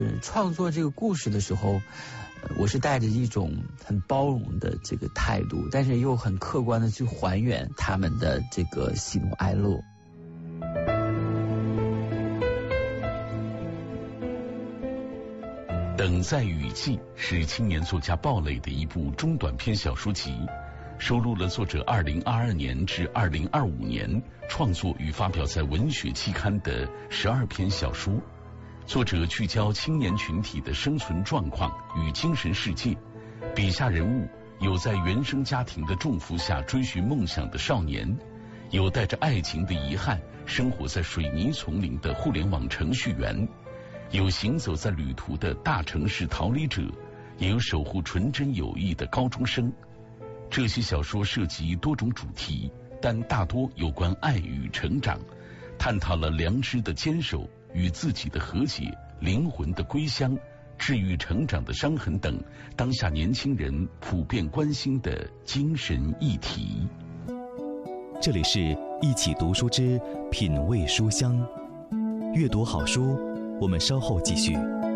创作这个故事的时候，我是带着一种很包容的这个态度，但是又很客观的去还原他们的这个喜怒哀乐。 等在雨季是青年作家鲍蕾的一部中短篇小说集，收录了作者2022年至2025年创作与发表在文学期刊的12篇小说。作者聚焦青年群体的生存状况与精神世界，笔下人物有在原生家庭的重负下追寻梦想的少年，有带着爱情的遗憾生活在水泥丛林的互联网程序员，有行走在旅途的大城市逃离者，也有守护纯真友谊的高中生。这些小说涉及多种主题，但大多有关爱与成长，探讨了良知的坚守与自己的和解、灵魂的归乡、治愈成长的伤痕等当下年轻人普遍关心的精神议题。 这里是一起读书之品味书香，阅读好书，我们稍后继续。